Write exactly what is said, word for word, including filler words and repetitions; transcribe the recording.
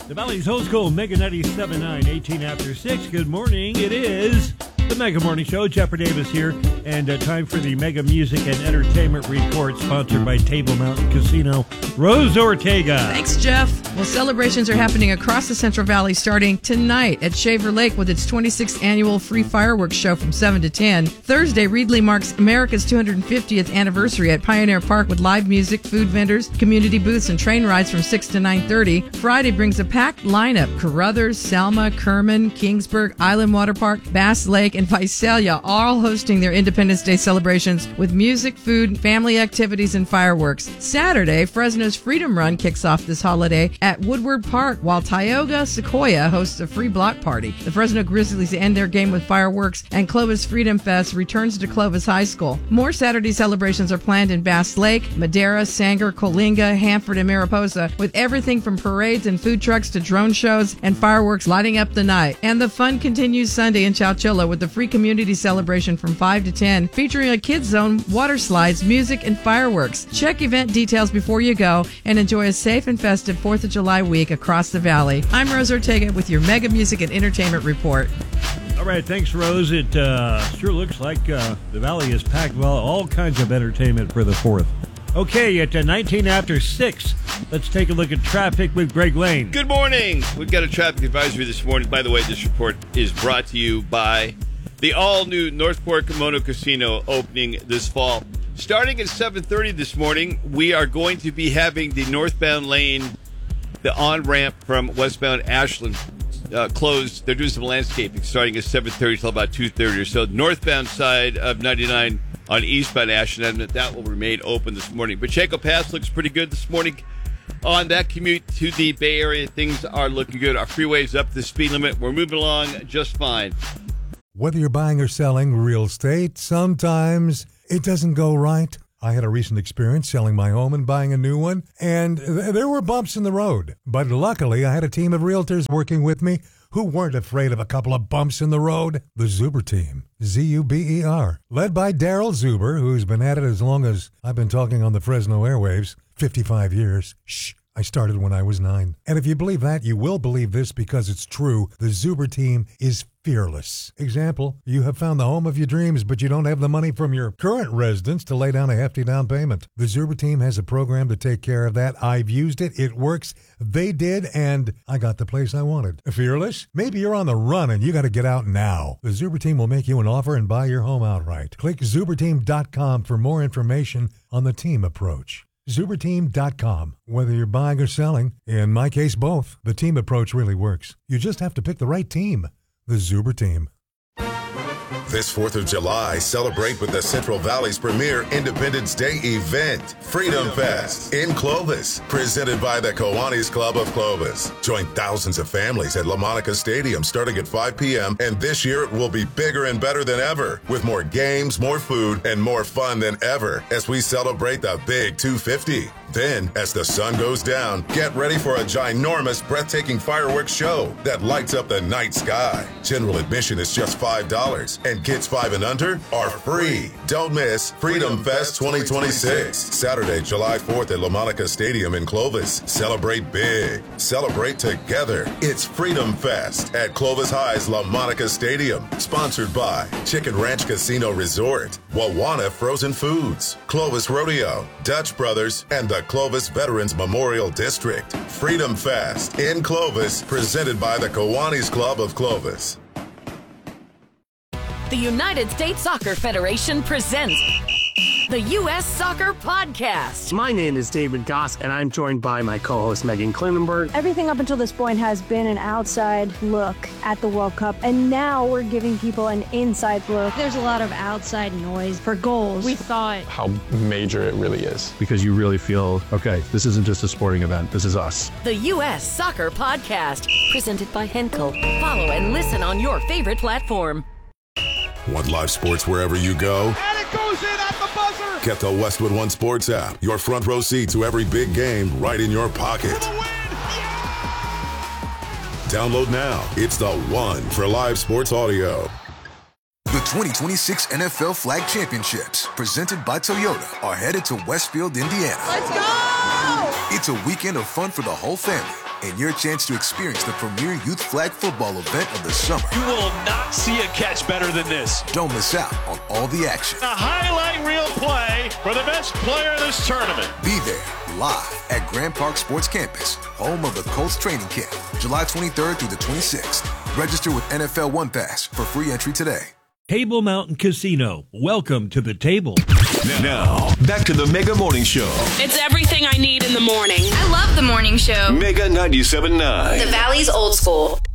The Valley's Old School Mega ninety-seven point nine, eighteen after six. Good morning. It is the Mega Morning Show. Jeffrey Davis here, and uh, time for the Mega Music and Entertainment Report, sponsored by Table Mountain Casino. Rose Ortega. Thanks, Jeff. Well, celebrations are happening across the Central Valley starting tonight at Shaver Lake with its twenty-sixth annual free fireworks show from seven to ten. Thursday, Reedley marks America's two hundred fiftieth anniversary at Pioneer Park with live music, food vendors, community booths, and train rides from six to nine thirty. Friday brings a packed lineup. Carruthers, Selma, Kerman, Kingsburg, Island Water Park, Bass Lake, and Visalia all hosting their Independence Day celebrations with music, food, family activities, and fireworks. Saturday, Fresno's Freedom Run kicks off this holiday at Woodward Park, while Tioga Sequoia hosts a free block party. The Fresno Grizzlies end their game with fireworks, and Clovis Freedom Fest returns to Clovis High School. More Saturday celebrations are planned in Bass Lake, Madera, Sanger, Coalinga, Hanford, and Mariposa, with everything from parades and food trucks to drone shows and fireworks lighting up the night. And the fun continues Sunday in Chowchilla with the free community celebration from five to ten, featuring a kids zone, water slides, music, and fireworks. Check event details before you go and enjoy a safe and festive fourth of July week across the valley. I'm Rose Ortega with your Mega Music and Entertainment Report. All right, thanks, Rose. It uh, sure looks like uh, the Valley is packed with all kinds of entertainment for the fourth. Okay, at uh, nineteen after six, let's take a look at traffic with Greg Lane. Good morning. We've got a traffic advisory this morning. By the way, this report is brought to you by the all-new North Fork Mono Casino, opening this fall. Starting at seven thirty this morning, we are going to be having the northbound lane, the on-ramp from westbound Ashland, uh, closed. They're doing some landscaping starting at seven thirty till about two thirty or so. Northbound side of ninety-nine on eastbound Ashland, that will remain open this morning. Pacheco Pass looks pretty good this morning. On that commute to the Bay Area, things are looking good. Our freeway's up to the speed limit. We're moving along just fine. Whether you're buying or selling real estate, sometimes it doesn't go right. I had a recent experience selling my home and buying a new one, and th- there were bumps in the road. But luckily, I had a team of realtors working with me who weren't afraid of a couple of bumps in the road. The Zuber team, Z U B E R, led by Daryl Zuber, who's been at it as long as I've been talking on the Fresno airwaves, fifty-five years. Shh. I started when I was nine. And if you believe that, you will believe this because it's true. The Zuber team is fearless. Example, you have found the home of your dreams, but you don't have the money from your current residence to lay down a hefty down payment. The Zuber team has a program to take care of that. I've used it. It works. They did, and I got the place I wanted. Fearless? Maybe you're on the run and you got to get out now. The Zuber team will make you an offer and buy your home outright. Click Zuber Team dot com for more information on the team approach. Zuber Team dot com. Whether you're buying or selling, in my case, both, the team approach really works. You just have to pick the right team. The Zuber Team. This fourth of July, celebrate with the Central Valley's premier Independence Day event, Freedom Fest, in Clovis, presented by the Kiwanis Club of Clovis. Join thousands of families at La Monica Stadium starting at five p.m., and this year it will be bigger and better than ever, with more games, more food, and more fun than ever as we celebrate the Big two fifty. Then, as the sun goes down, get ready for a ginormous, breathtaking fireworks show that lights up the night sky. General admission is just five dollars, and kids five and under are free. Don't miss Freedom Fest twenty twenty-six, Saturday, July fourth at La Monica Stadium in Clovis. Celebrate big. Celebrate together. It's Freedom Fest at Clovis High's La Monica Stadium. Sponsored by Chicken Ranch Casino Resort, Wawana Frozen Foods, Clovis Rodeo, Dutch Brothers, and the Clovis Veterans Memorial District. Freedom Fest in Clovis, presented by the Kiwanis Club of Clovis. The United States Soccer Federation presents the U S Soccer Podcast. My name is David Goss, and I'm joined by my co-host Megan Klinenberg. Everything up until this point has been an outside look at the World Cup, and now we're giving people an inside look. There's a lot of outside noise for goals. We thought how major it really is. Because you really feel, okay, this isn't just a sporting event, this is us. The U S Soccer Podcast, presented by Henkel. Follow and listen on your favorite platform. Want live sports wherever you go? And it goes in at the buzzer! Get the Westwood One Sports app. Your front row seat to every big game right in your pocket. For the win! Yeah! Download now. It's the one for live sports audio. The twenty twenty-six N F L Flag Championships, presented by Toyota, are headed to Westfield, Indiana. Let's go! It's a weekend of fun for the whole family. and your chance to experience the premier youth flag football event of the summer. You will not see a catch better than this. Don't miss out on all the action. A highlight reel play for the best player in this tournament. Be there live at Grand Park Sports Campus, home of the Colts training camp, July twenty-third through the twenty-sixth. Register with N F L One Pass for free entry today. Table Mountain Casino. Welcome to the table. Now, back to the Mega Morning Show. It's everything I need in the morning. I love the morning show. Mega ninety-seven point nine. The Valley's old school.